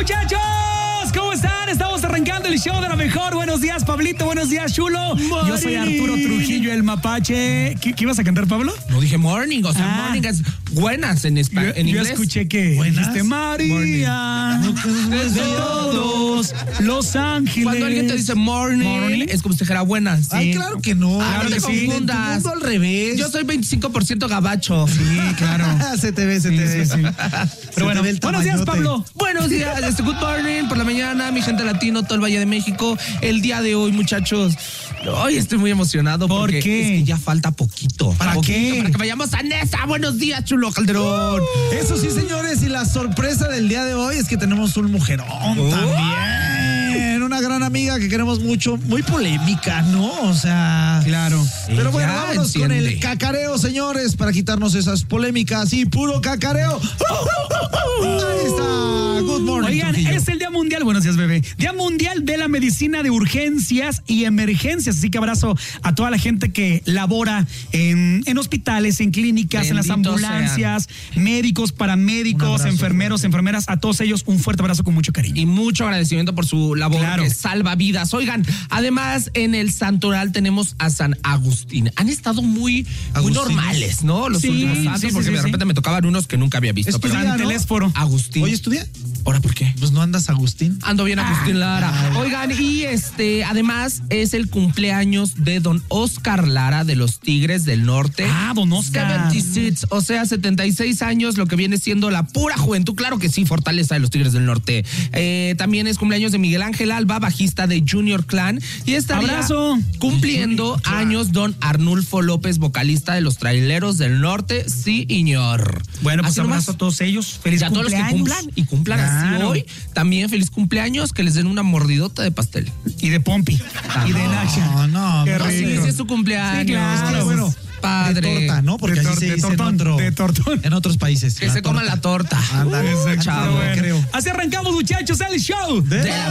muchachos? ¿Cómo están? Estamos arrancando el show de la mejor. Buenos días, Pablito. Buenos días, Chulo. Morning. Yo soy Arturo Trujillo, el mapache. ¿Qué ibas a cantar, Pablo? No dije morning, o sea, morning es buenas en inglés. Yo escuché que dijiste María de todos Los Ángeles. Cuando alguien te dice morning, es como si dijera buenas. Ay, claro que no. Claro no te que sí. confundas. En tu mundo al revés. Yo soy 25% gabacho. Sí, claro. se te ve. Pero bueno, buenos días, Pablo. Buenos días, good morning por la mañana, mi gente latino, todo el Valle de México. El día de hoy, muchachos, hoy estoy muy emocionado. ¿Por porque qué? es que ya falta poquito. ¿Para qué? Para que vayamos a Nesa. Buenos días, Chulo Calderón. Eso sí, señores, y la sorpresa del día de hoy es que tenemos un mujerón también. Una gran amiga que queremos mucho, muy polémica, ¿no? O sea... Claro. Pero bueno, Ella vámonos con enciende. el cacareo, señores, para quitarnos esas polémicas y puro cacareo. Ahí está. Good morning, Oigan, Trujillo. es el Día Mundial, buenos días, bebé. Día Mundial de la Medicina de Urgencias y Emergencias. Así que abrazo a toda la gente que labora en hospitales, en clínicas, en las Bendito ambulancias, médicos, paramédicos, enfermeros, enfermeras. A todos ellos un fuerte abrazo con mucho cariño. Y mucho agradecimiento por su labor Claro. que salva vidas. Oigan, además en el santoral tenemos a San Agustín. Han estado muy normales, ¿no? Los Sí, últimos santos, sí, sí, porque sí, de repente me tocaban unos que nunca había visto. Estudia, Pero ¿no? Telésforo. Agustín. Oye, ¿estudia? ¿Ahora por qué? Pues no andas, Agustín. Ando bien, Agustín Lara. Oigan, y además es el cumpleaños de don Oscar Lara de los Tigres del Norte. Don Oscar. 76, o sea, 76 años, lo que viene siendo la pura juventud. Claro que sí, fortaleza de los Tigres del Norte. También es cumpleaños de Miguel Ángel Alba, bajista de Junior Clan. Y estaría Abrazo. cumpliendo años don Arnulfo López, vocalista de los Traileros del Norte. Sí, señor. Bueno, pues Así nomás. abrazo a todos ellos. Feliz Y a todos los que cumpleaños. cumplan y cumplan así Claro. hoy, también feliz cumpleaños, que les den una mordidota de pastel. Y de Pompi. Y de Nacha. No, Qué No, sí, rico. sí es su cumpleaños. Sí, claro. Es que, bueno, Padre. de torta, ¿no? Porque De así se dice tortón, de tortón. en otros países. Que se coman la torta. Ándale, Chavo. creo. Así arrancamos, muchachos, el show De la